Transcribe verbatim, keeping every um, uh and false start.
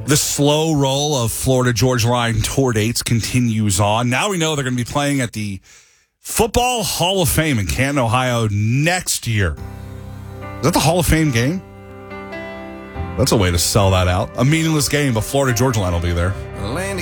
The slow roll of Florida Georgia Line tour dates continues on. Now we know they're going to be playing at the Football Hall of Fame in Canton, Ohio next year. Is that the Hall of Fame game? That's a way to sell that out. A meaningless game, but Florida Georgia Line will be there.